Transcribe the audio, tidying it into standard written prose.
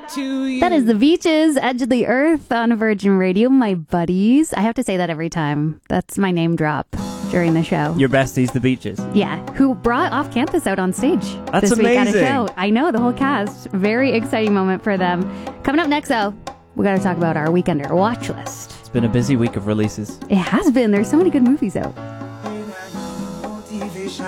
to you. That is the Beaches, Edge of the Earth on Virgin Radio, my buddies. I have to say that every time. That's my name drop during the show. Your besties, the Beaches. Yeah, who brought Off Campus out on stage That's this week at a amazing. show. I know, the whole cast. Very exciting moment for them. Coming up next, though, we got to talk about our Weekender watch list. It's been a busy week of releases. It has been. There's so many good movies out.